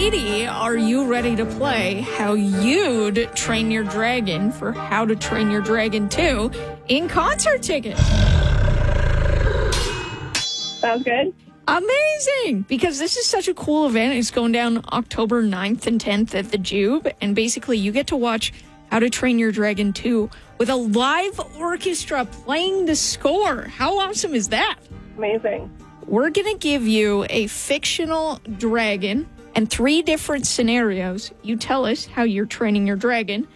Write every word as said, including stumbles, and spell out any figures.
Katie, are you ready to play How You'd Train Your Dragon for How to Train Your Dragon two in concert tickets? Sounds good. Amazing! Because this is such a cool event. It's going down October ninth and tenth at the Jube. And basically, you get to watch How to Train Your Dragon two with a live orchestra playing the score. How awesome is that? Amazing. We're going to give you a fictional dragon and three different scenarios. You tell us how you're training your dragon.